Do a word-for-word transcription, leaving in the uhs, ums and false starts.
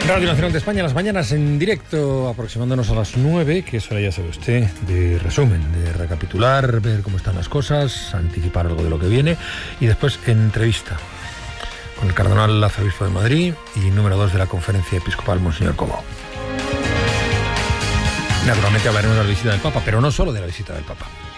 Radio Nacional de España, en las mañanas en directo, aproximándonos a las nueve, que es hora, ya sabe usted, de resumen, de recapitular, ver cómo están las cosas, anticipar algo de lo que viene y después entrevista con el cardenal arzobispo de Madrid y número dos de la Conferencia Episcopal, Monseñor Cobo. Naturalmente hablaremos de la visita del Papa, pero no solo de la visita del Papa.